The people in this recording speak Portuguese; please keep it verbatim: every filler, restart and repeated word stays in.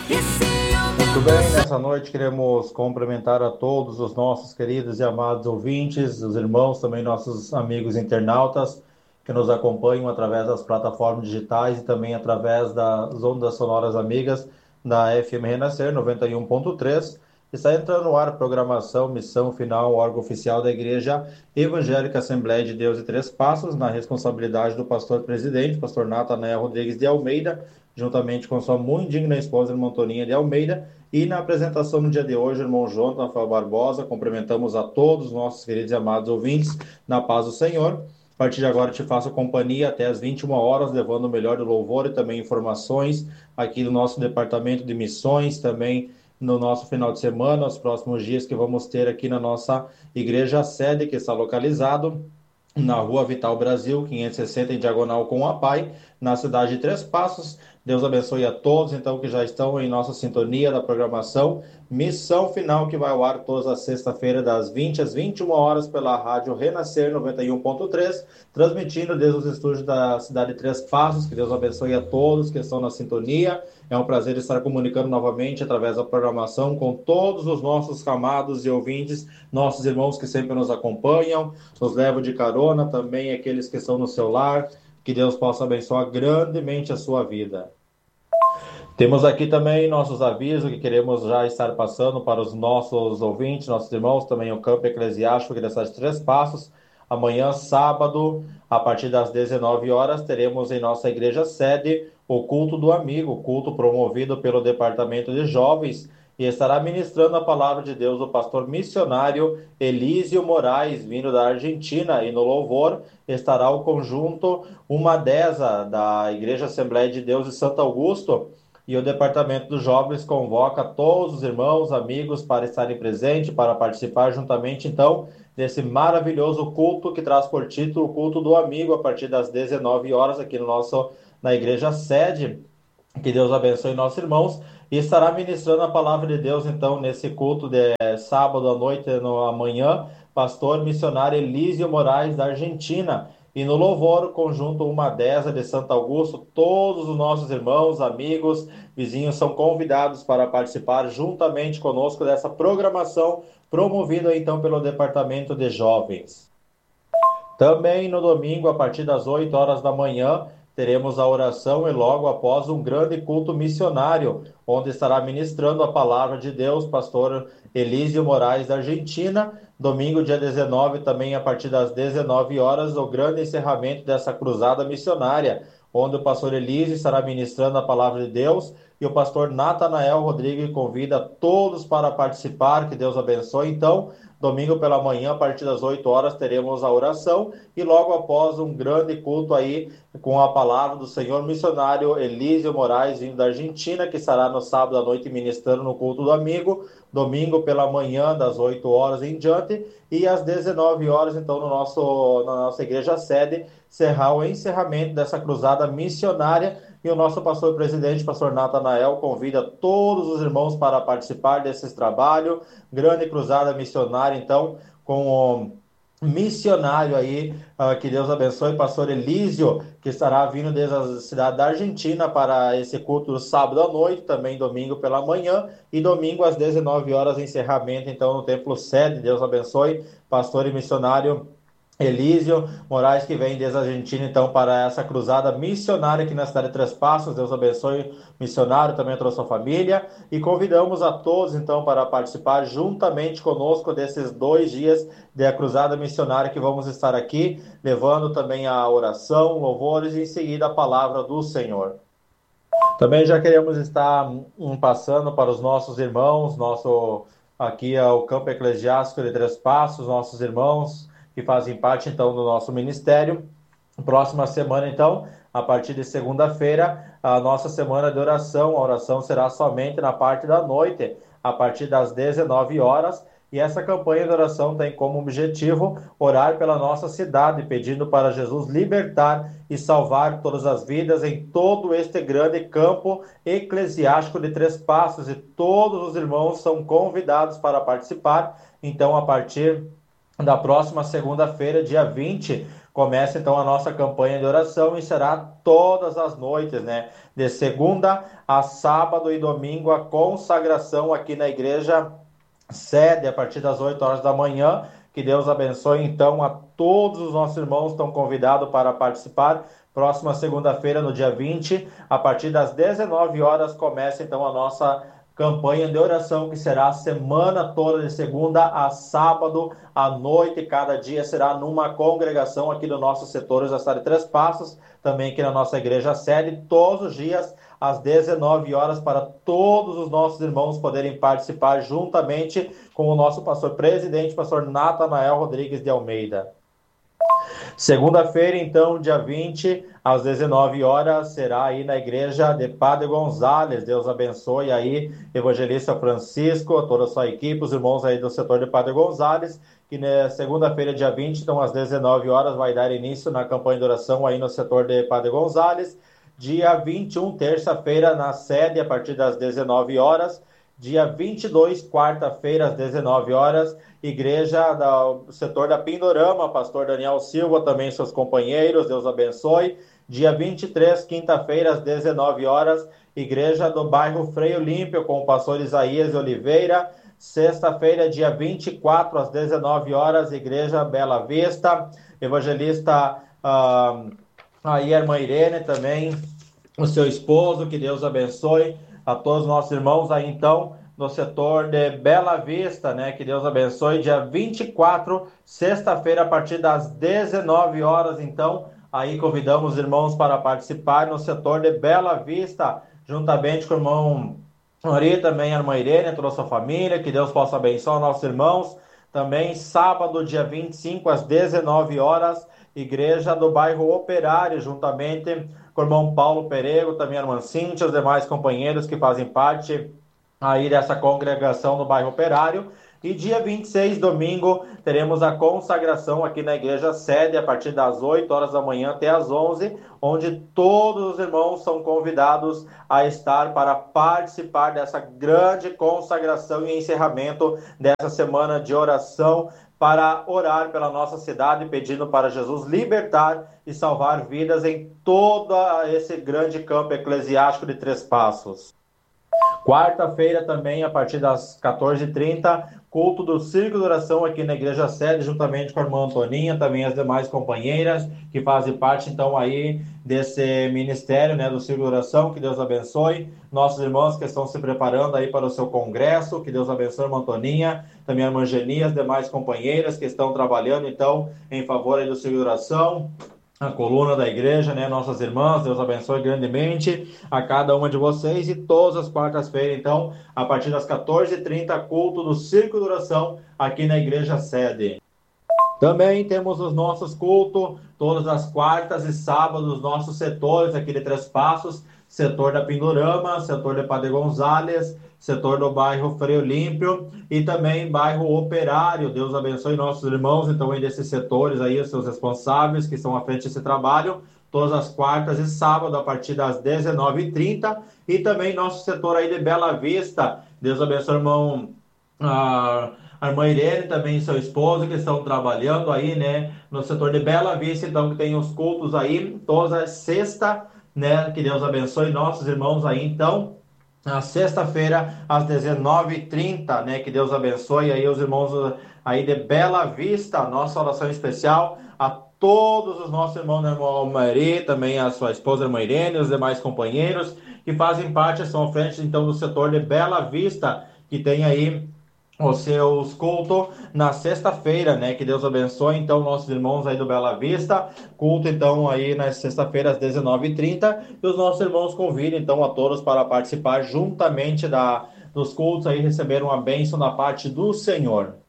Muito bem, nessa noite queremos cumprimentar a todos os nossos queridos e amados ouvintes, os irmãos, também nossos amigos internautas que nos acompanham através das plataformas digitais e também através das ondas sonoras amigas da F M Renascer noventa e um ponto três. Está entrando no ar a programação Missão Final, órgão oficial da Igreja Evangélica Assembleia de Deus e Três Passos, na responsabilidade do pastor presidente, pastor Natanael Rodrigues de Almeida, juntamente com sua muito digna esposa, irmã Toninha de Almeida. E na apresentação no dia de hoje, irmão João Rafael Barbosa, cumprimentamos a todos os nossos queridos e amados ouvintes, na paz do Senhor. A partir de agora, te faço companhia até às vinte e uma horas, levando o melhor do louvor e também informações aqui do nosso departamento de missões, também no nosso final de semana, os próximos dias que vamos ter aqui na nossa igreja sede, que está localizado na Rua Vital Brasil, quinhentos e sessenta, em diagonal com a Pai, na cidade de Três Passos. Deus abençoe a todos, então, que já estão em nossa sintonia da programação Missão Final, que vai ao ar todas as sexta-feiras, das vinte às vinte e uma horas, pela Rádio Renascer noventa e um ponto três, transmitindo desde os estúdios da cidade de Três Passos. Que Deus abençoe a todos que estão na sintonia. É um prazer estar comunicando novamente através da programação com todos os nossos amados e ouvintes, nossos irmãos que sempre nos acompanham, nos levam de carona, também aqueles que estão no seu lar. Que Deus possa abençoar grandemente a sua vida. Temos aqui também nossos avisos que queremos já estar passando para os nossos ouvintes, nossos irmãos, também o campo eclesiástico aqui da cidade de Três Passos. Amanhã, sábado, a partir das dezenove horas, teremos em nossa igreja sede o culto do amigo, culto promovido pelo Departamento de Jovens, e estará ministrando a palavra de Deus o pastor missionário Elísio Moraes, vindo da Argentina, e no louvor estará o conjunto Uma Deza, da Igreja Assembleia de Deus de Santo Augusto. E o Departamento dos Jovens convoca todos os irmãos, amigos, para estarem presentes, para participar juntamente, então, desse maravilhoso culto que traz por título o culto do amigo, a partir das dezenove horas, aqui no nosso, na igreja sede. Que Deus abençoe nossos irmãos. E estará ministrando a palavra de Deus, então, nesse culto de sábado à noite, no amanhã, pastor missionário Elísio Moraes, da Argentina. E no louvor, o conjunto Uma Deza de Santo Augusto. Todos os nossos irmãos, amigos, vizinhos são convidados para participar juntamente conosco dessa programação promovida então pelo Departamento de Jovens. Também no domingo, a partir das oito horas da manhã, teremos a oração e logo após um grande culto missionário, onde estará ministrando a palavra de Deus, pastor Elísio Moraes, da Argentina. Domingo, dia dezenove, também a partir das dezenove horas, o grande encerramento dessa cruzada missionária, onde o pastor Elísio estará ministrando a palavra de Deus e o pastor Natanael Rodrigues convida todos para participar. Que Deus abençoe. Então, domingo pela manhã, a partir das oito horas, teremos a oração e logo após um grande culto aí com a palavra do Senhor missionário Elísio Moraes, vindo da Argentina, que estará no sábado à noite ministrando no culto do amigo. Domingo pela manhã, das oito horas em diante, e às dezenove horas, então, no nosso, na nossa igreja sede, será o encerramento dessa cruzada missionária. E o nosso pastor presidente, pastor Natanael, convida todos os irmãos para participar desse trabalho. Grande cruzada missionária, então, com o missionário aí, uh, que Deus abençoe, pastor Elísio, que estará vindo desde a cidade da Argentina para esse culto sábado à noite, também domingo pela manhã, e domingo às dezenove horas, encerramento, então, no templo sede. Deus abençoe, pastor e missionário Elísio Moraes, que vem desde a Argentina, então, para essa cruzada missionária aqui na cidade de Três Passos. Deus abençoe o missionário, também a toda a sua família. E convidamos a todos, então, para participar juntamente conosco desses dois dias da cruzada missionária, que vamos estar aqui, levando também a oração, louvores e, em seguida, a palavra do Senhor. Também já queremos estar um, passando para os nossos irmãos, nosso aqui é o campo eclesiástico de Três Passos, nossos irmãos que fazem parte, então, do nosso ministério. Próxima semana, então, a partir de segunda-feira, a nossa semana de oração. A oração será somente na parte da noite, a partir das dezenove horas. E essa campanha de oração tem como objetivo orar pela nossa cidade, pedindo para Jesus libertar e salvar todas as vidas em todo este grande campo eclesiástico de Três Passos. E todos os irmãos são convidados para participar. Então, a partir da próxima segunda-feira, dia vinte, começa então a nossa campanha de oração e será todas as noites, né? de segunda a sábado e domingo, a consagração aqui na igreja sede a partir das oito horas da manhã. Que Deus abençoe então a todos os nossos irmãos que estão convidados para participar. Próxima segunda-feira, no dia vinte, a partir das dezenove horas, começa então a nossa campanha de oração, que será a semana toda, de segunda a sábado, à noite. Cada dia será numa congregação aqui do nosso setor da cidade de Três Passos, também aqui na nossa igreja sede, todos os dias, às dezenove horas, para todos os nossos irmãos poderem participar juntamente com o nosso pastor presidente, pastor Natanael Rodrigues de Almeida. Segunda-feira, então, dia vinte, às dezenove horas, será aí na igreja de Padre Gonzales. Deus abençoe aí, evangelista Francisco, toda a sua equipe, os irmãos aí do setor de Padre Gonzales, que na segunda-feira, dia vinte, então, às dezenove horas, vai dar início na campanha de oração aí no setor de Padre Gonzales. Dia vinte e um, terça-feira, na sede, a partir das dezenove horas. Dia vinte e dois, quarta-feira, às dezenove horas, igreja do setor da Pindorama, pastor Daniel Silva, também seus companheiros, Deus abençoe. Dia vinte e três, quinta-feira, às dezenove horas, igreja do bairro Frei Olímpio, com o pastor Isaías de Oliveira. Sexta-feira, dia vinte e quatro, às dezenove horas, igreja Bela Vista, evangelista uh, aí a irmã Irene também, o seu esposo, que Deus abençoe a todos os nossos irmãos aí, então, no setor de Bela Vista, né? Que Deus abençoe. Dia vinte e quatro, sexta-feira, a partir das dezenove horas, então, aí convidamos os irmãos para participar no setor de Bela Vista, juntamente com o irmão Ori, também a irmã Irene, toda a sua família. Que Deus possa abençoar nossos irmãos. Também, sábado, dia vinte e cinco, às dezenove horas, igreja do bairro Operário, juntamente com o irmão Paulo Perego, também a irmã Cíntia, os demais companheiros que fazem parte aí dessa congregação no bairro Operário. E dia vinte e seis, domingo, teremos a consagração aqui na igreja sede, a partir das oito horas da manhã até as onze, onde todos os irmãos são convidados a estar para participar dessa grande consagração e encerramento dessa semana de oração, para orar pela nossa cidade, pedindo para Jesus libertar e salvar vidas em todo esse grande campo eclesiástico de Três Passos. Quarta-feira também, a partir das quatorze e trinta, culto do Círculo de Oração aqui na Igreja Sede, juntamente com a irmã Antoninha, também as demais companheiras que fazem parte, então, aí desse ministério, né, do Círculo de Oração. Que Deus abençoe nossos irmãos que estão se preparando aí para o seu congresso. Que Deus abençoe a irmã Antoninha, também a irmã Geni, as demais companheiras que estão trabalhando, então, em favor aí do Círculo de Oração. A coluna da igreja, né, nossas irmãs, Deus abençoe grandemente a cada uma de vocês. E todas as quartas-feiras, então, a partir das quatorze e trinta, culto do Círculo de Oração aqui na igreja sede. Também temos os nossos cultos, todas as quartas e sábados, os nossos setores aqui de Três Passos, setor da Pindorama, setor de Padre Gonzales, setor do bairro Frei Olímpio e também bairro Operário. Deus abençoe nossos irmãos, então, aí desses setores aí, os seus responsáveis que estão à frente desse trabalho, todas as quartas e sábados, a partir das dezenove e trinta. E também nosso setor aí de Bela Vista. Deus abençoe o irmão... Ah, a irmã Irene, também seu esposo, que estão trabalhando aí, né, no setor de Bela Vista, então, que tem os cultos aí, todas as sextas, né, que Deus abençoe nossos irmãos aí, então, na sexta-feira, às dezenove e trinta, né, que Deus abençoe aí os irmãos aí de Bela Vista, nossa oração especial a todos os nossos irmãos, né, irmão Mari, também a sua esposa, a irmã Irene, os demais companheiros que fazem parte, são à frente, então, do setor de Bela Vista, que tem aí os seus cultos na sexta-feira, né? Que Deus abençoe, então, nossos irmãos aí do Bela Vista. Culto, então, aí na sexta-feira, às dezenove e trinta. E os nossos irmãos convidam, então, a todos para participar juntamente da, dos cultos aí, receber uma bênção da parte do Senhor.